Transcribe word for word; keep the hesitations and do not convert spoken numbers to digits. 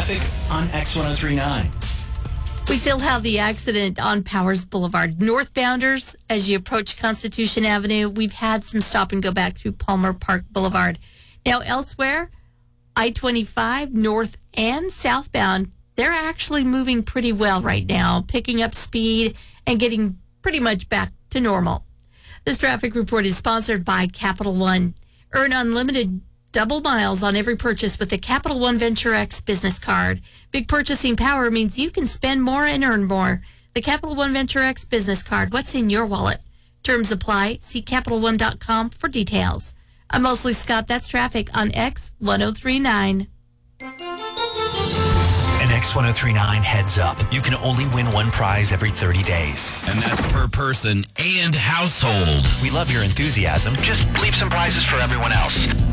traffic on X ten thirty-nine. We still have the accident on Powers Boulevard. Northbounders, as you approach Constitution Avenue, we've had some stop and go back through Palmer Park Boulevard. Now, elsewhere, I twenty-five, north and southbound, they're actually moving pretty well right now, picking up speed and getting pretty much back to normal. This traffic report is sponsored by Capital One. Earn unlimited double miles on every purchase with the Capital One Venture X business card. Big purchasing power means you can spend more and earn more. The Capital One Venture X business card. What's in your wallet? Terms apply. See Capital One dot com for details. I'm Leslie Scott. That's traffic on X ten thirty-nine. An X ten thirty-nine heads up. You can only win one prize every thirty days. And that's per person and household. We love your enthusiasm. Just leave some prizes for everyone else.